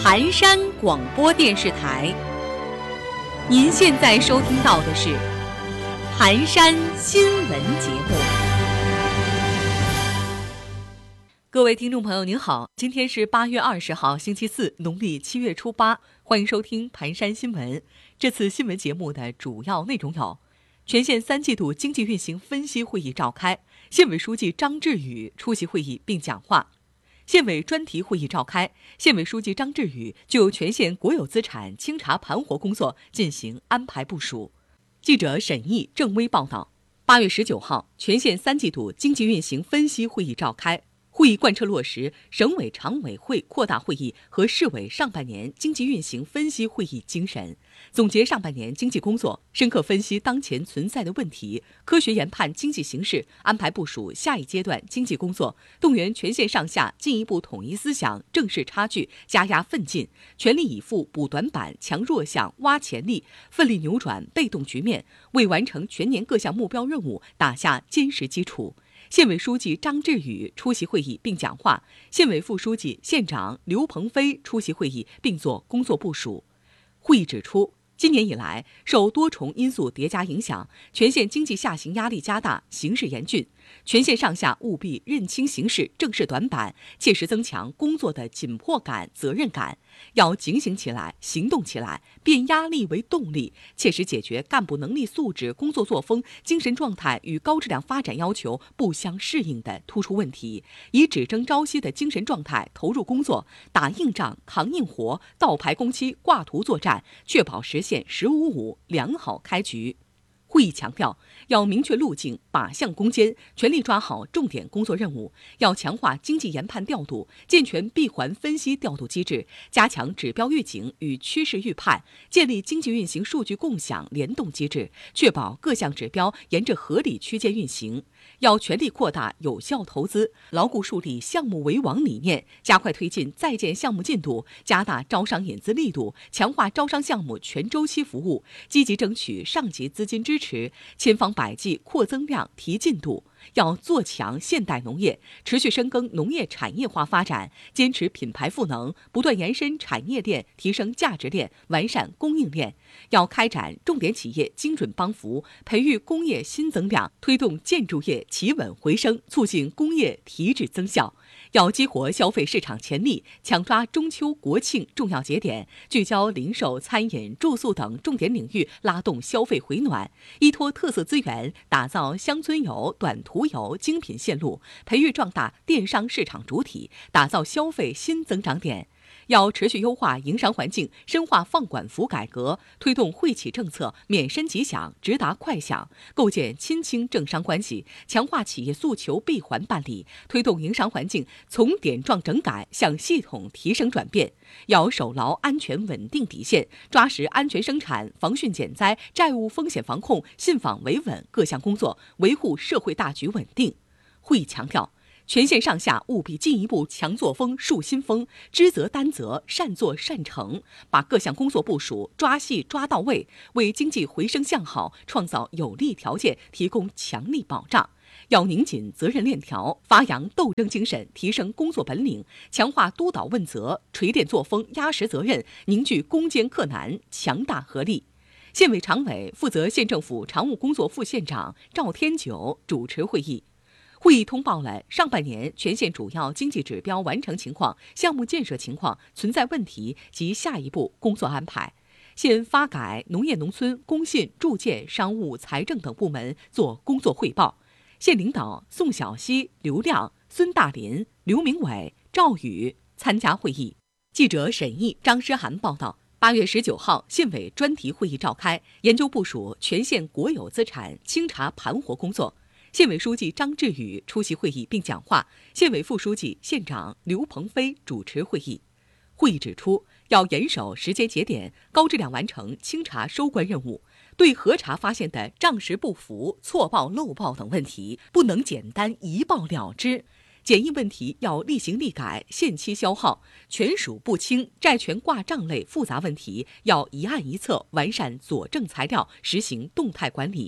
盘山广播电视台，您现在收听到的是盘山新闻节目。各位听众朋友您好，今天是8月20号星期四，农历7月初8，欢迎收听盘山新闻。这次新闻节目的主要内容有：全县3季度经济运行分析会议召开，县委书记张志宇出席会议并讲话。县委专题会议召开，县委书记张志宇就全县国有资产清查盘活工作进行安排部署。记者沈毅、郑微报道。8月19号，全县3季度经济运行分析会议召开。会议贯彻落实省委常委会扩大会议和市委上半年经济运行分析会议精神，总结上半年经济工作，深刻分析当前存在的问题，科学研判经济形势，安排部署下一阶段经济工作，动员全县上下进一步统一思想，正视差距，加压奋进，全力以赴补短板、强弱项、挖潜力，奋力扭转被动局面，为完成全年各项目标任务打下坚实基础。县委书记张志宇出席会议并讲话，县委副书记、县长刘鹏飞出席会议并作工作部署。会议指出，今年以来，受多重因素叠加影响，全县经济下行压力加大，形势严峻。全县上下务必认清形势，正视短板，切实增强工作的紧迫感、责任感。要警醒起来，行动起来，变压力为动力，切实解决干部能力素质、工作作风、精神状态与高质量发展要求不相适应的突出问题，以只争朝夕的精神状态投入工作，打硬仗、扛硬活，倒排工期、挂图作战，确保实现“10-5-5”良好开局。会议强调，要明确路径，靶向攻坚，全力抓好重点工作任务。要强化经济研判调度，健全闭环分析调度机制，加强指标预警与趋势预判，建立经济运行数据共享联动机制，确保各项指标沿着合理区间运行。要全力扩大有效投资，牢固树立项目为王理念，加快推进在建项目进度，加大招商引资力度，强化招商项目全周期服务，积极争取上级资金支持，千方百计扩增量、提进度。要做强现代农业，持续深耕农业产业化发展，坚持品牌赋能，不断延伸产业链，提升价值链，完善供应链。要开展重点企业精准帮扶，培育工业新增量，推动建筑业企稳回升，促进工业提质增效。要激活消费市场潜力，抢抓中秋国庆重要节点，聚焦零售、餐饮、住宿等重点领域，拉动消费回暖。依托特色资源，打造乡村游、短途游精品线路，培育壮大电商市场主体，打造消费新增长点。要持续优化营商环境，深化放管服改革，推动惠企政策免申即享、直达快享，构建亲清政商关系，强化企业诉求闭环办理，推动营商环境从点状整改向系统提升转变。要守牢安全稳定底线，抓实安全生产、防汛减灾、债务风险防控、信访维稳各项工作，维护社会大局稳定。会议强调，全县上下务必进一步强作风、树新风，知责担责，善作善成，把各项工作部署抓细抓到位，为经济回升向好创造有利条件，提供强力保障。要拧紧责任链条，发扬斗争精神，提升工作本领，强化督导问责，锤炼作风，压实责任，凝聚攻坚克难强大合力。县委常委、负责县政府常务工作副县长赵天九主持会议。会议通报了上半年全县主要经济指标完成情况、项目建设情况、存在问题及下一步工作安排。县发改、农业农村、工信、住建、商务、财政等部门做工作汇报。县领导宋小溪、刘亮、孙大林、刘明伟、赵宇参加会议。记者沈毅、张诗涵报道。8月19号，县委专题会议召开，研究部署全县国有资产清查盘活工作。县委书记张志宇出席会议并讲话，县委副书记、县长刘鹏飞主持会议。会议指出，要严守时间节点，高质量完成清查收官任务。对核查发现的账实不符、错报漏报等问题，不能简单一报了之。检疫问题要立行立改，限期消耗；权属不清、债权挂账类复杂问题要一案一策，完善佐证材料，实行动态管理。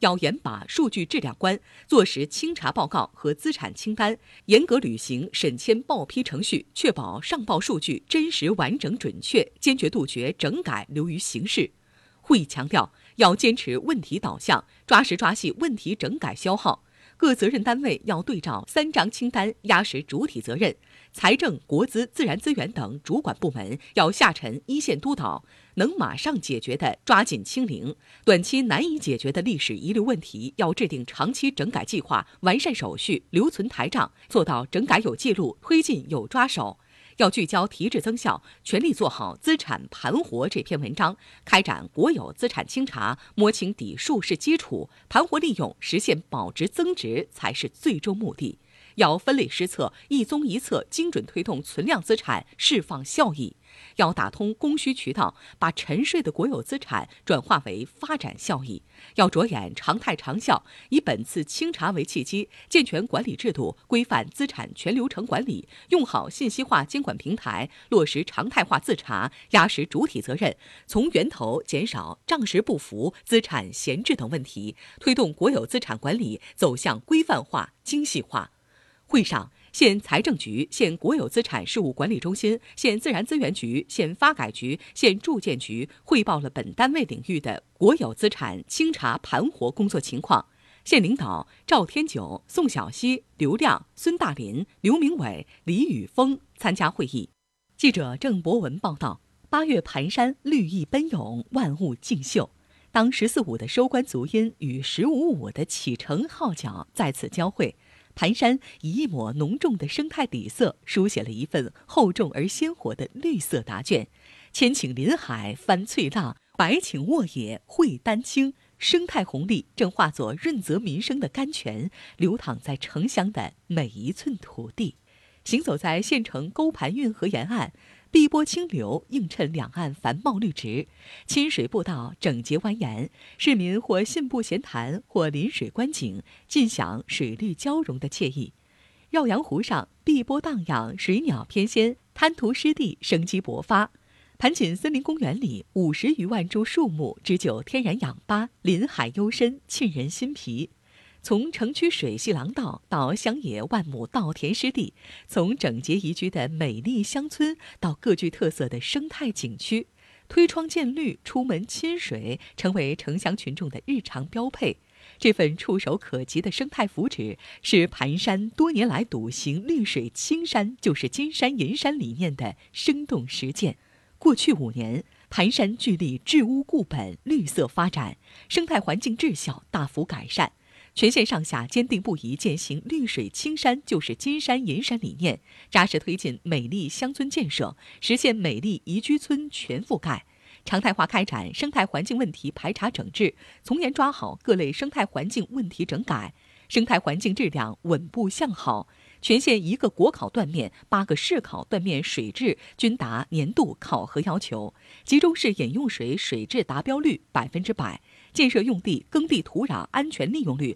要严把数据质量关，做实清查报告和资产清单，严格履行审签报批程序，确保上报数据真实完整准确，坚决杜绝整改流于形式。会议强调，要坚持问题导向，抓实抓细问题整改消耗。各责任单位要对照3张清单，压实主体责任。财政、国资、自然资源等主管部门要下沉一线督导，能马上解决的抓紧清零，短期难以解决的历史遗留问题要制定长期整改计划，完善手续，留存台账，做到整改有记录，推进有抓手。要聚焦提质增效，全力做好资产盘活这篇文章，开展国有资产清查，摸清底数是基础，盘活利用实现保值增值才是最终目的。要分类施策，一综一策，精准推动存量资产释放效益。要打通供需渠道，把沉睡的国有资产转化为发展效益。要着眼常态长效，以本次清查为契机，健全管理制度，规范资产全流程管理，用好信息化监管平台，落实常态化自查，压实主体责任，从源头减少账实不符、资产闲置等问题，推动国有资产管理走向规范化、精细化。会上，县财政局、县国有资产事务管理中心、县自然资源局、县发改局、县住建局汇报了本单位领域的国有资产清查盘活工作情况。县领导赵天九、宋小溪、刘亮、孙大林、刘明伟、李宇峰参加会议。记者郑博文报道：8月盘山绿意奔涌，万物竞秀。当“14.5”的收官足音与“15.5”的启程号角在此交汇，盘山以一抹浓重的生态底色，书写了一份厚重而鲜活的绿色答卷。千顷林海翻翠浪，百顷沃野汇丹青，生态红利正化作润泽民生的甘泉，流淌在城乡的每一寸土地。行走在县城沟盘运河沿岸，碧波清流映衬两岸繁茂绿植，亲水步道整洁蜿蜒，市民或信步闲谈，或临水观景，尽享水绿交融的惬意。绕阳湖上，碧波荡漾，水鸟翩跹，滩涂湿地生机勃发。盘锦森林公园里50余万株树木织就天然氧吧，林海幽深，沁人心脾。从城区水系廊道到乡野万亩稻田湿地，从整洁宜居的美丽乡村到各具特色的生态景区，推窗见绿，出门亲水，成为城乡群众的日常标配。这份触手可及的生态福祉，是盘山多年来笃行绿水青山就是金山银山理念的生动实践。过去5年，盘山聚力治污固本、绿色发展，生态环境质效大幅改善。全县上下坚定不移践行绿水青山就是金山银山理念，扎实推进美丽乡村建设，实现美丽宜居村全覆盖。常态化开展生态环境问题排查整治，从严抓好各类生态环境问题整改，生态环境质量稳步向好。全县1个国考断面、8个市考断面水质均达年度考核要求，集中式饮用水水质达标率100%，建设用地耕地土壤安全利用率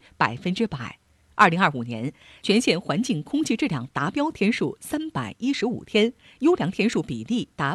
100%。2025年，全县环境空气质量达标天数315天，优良天数比例达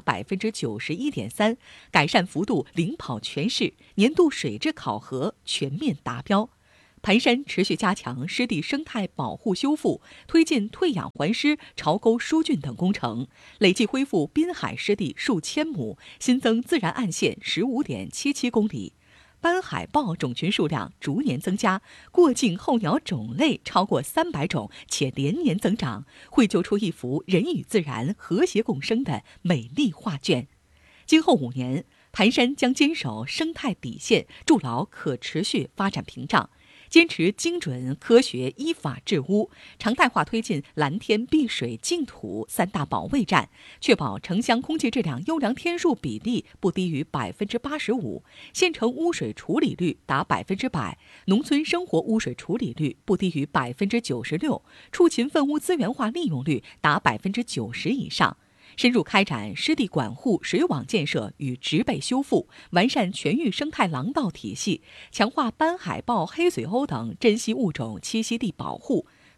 91.3%，改善幅度领跑全市，年度水质考核全面达标。盘山持续加强湿地生态保护修复，推进退养还湿、潮沟疏浚等工程，累计恢复滨海湿地数千亩，新增自然岸线15.77公里。斑海豹种群数量逐年增加，过境候鸟种类超过300种，且连年增长，绘就出一幅人与自然和谐共生的美丽画卷。今后5年，盘山将坚守生态底线，筑牢可持续发展屏障。坚持精准、科学、依法治污，常态化推进蓝天、碧水、净土3大保卫战，确保城乡空气质量优良天数比例不低于85%，县城污水处理率达100%，农村生活污水处理率不低于96%，畜禽粪污资源化利用率达90%以上。深入开展湿地管护水网建设与植被修复，完善全域生态廊道体系，强化斑海豹、黑嘴鸥等珍稀物种栖息地保护，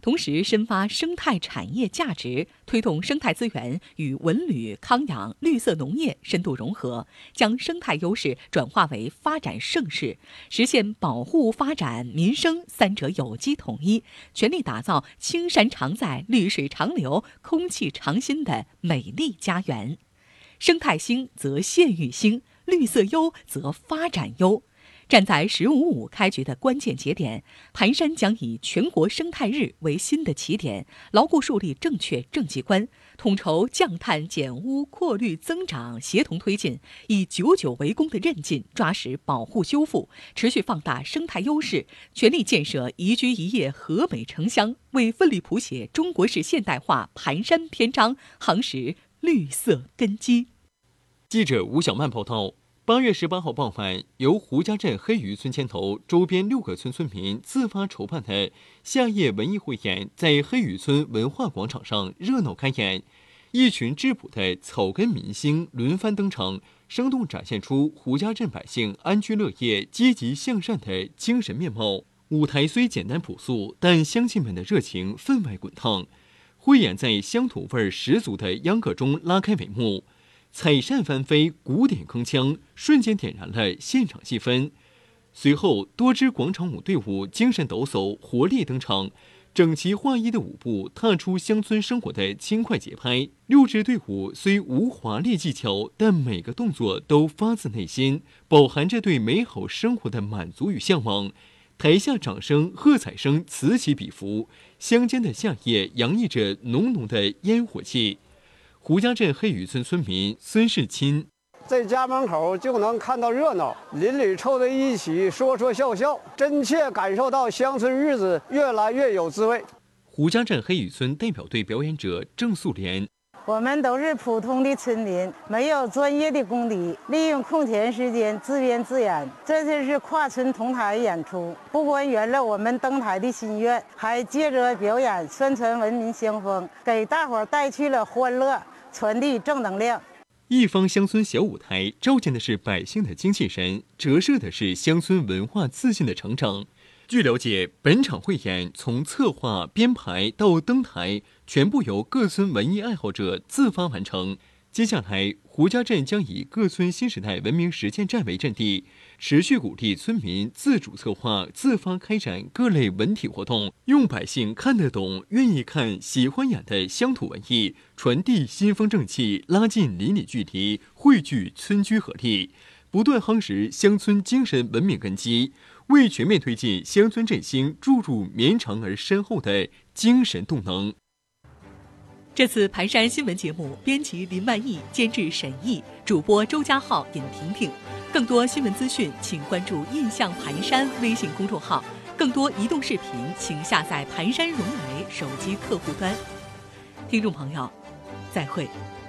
同时深发生态产业价值，推动生态资源与文旅、康养、绿色农业深度融合，将生态优势转化为发展盛世，实现保护、发展、民生三者有机统一，全力打造青山常在、绿水长流、空气常新的美丽家园。生态兴则县域兴，绿色优则发展优。站在“1055”开局的关键节点，盘山将以全国生态日为新的起点，牢固树立正确政绩观，统筹降碳减污、扩绿增长，协同推进，以99为功的韧劲抓实保护修复，持续放大生态优势，全力建设宜居宜业和美城乡，为奋力谱写中国式现代化盘山篇章夯实绿色根基。 记者吴小曼报道。8月18号傍晚，由胡家镇黑鱼村牵头，周边6个村村民自发筹办的夏夜文艺汇演，在黑鱼村文化广场上热闹开演。一群质朴的草根明星轮番登场，生动展现出胡家镇百姓安居乐业、积极向善的精神面貌。舞台虽简单朴素，但乡亲们的热情分外滚烫。汇演在乡土味十足的秧歌中拉开帷幕。彩扇翻飞，鼓点铿锵，瞬间点燃了现场气氛。随后，多支广场舞队伍精神抖擞，活力登场，整齐划一的舞步踏出乡村生活的轻快节拍。6支队伍虽无华丽技巧，但每个动作都发自内心，饱含着对美好生活的满足与向往。台下掌声、喝彩声此起彼伏，乡间的夏夜洋溢着浓浓的烟火气。胡家镇黑鱼村村民孙世钦， 在家门口就能看到热闹，邻里凑在一起说说笑笑，真切感受到乡村日子越来越有滋味。 胡家镇黑鱼村代表队表演者郑素莲， 我们都是普通的村民，没有专业的功底，利用空闲时间自编自演。这次是跨村同台演出，不光圆了我们登台的心愿，还借着表演宣传文明乡风，给大伙带去了欢乐，传递正能量。 一方乡村小舞台，照见的是百姓的精气神，折射的是乡村文化自信的成长。据了解，本场汇演从策划、编排到登台，全部由各村文艺爱好者自发完成。接下来，胡家镇将以各村新时代文明实践站为阵地，持续鼓励村民自主策划、自发开展各类文体活动，用百姓看得懂、愿意看、喜欢演的乡土文艺，传递新风正气，拉近邻里距离，汇聚村居合力，不断夯实乡村精神文明根基，为全面推进乡村振兴注入绵长而深厚的精神动能。 这次盘山新闻节目编辑林万益，监制沈毅，主播周家浩、尹婷婷。更多新闻资讯，请关注印象盘山微信公众号。更多移动视频，请下载盘山融媒手机客户端。听众朋友，再会。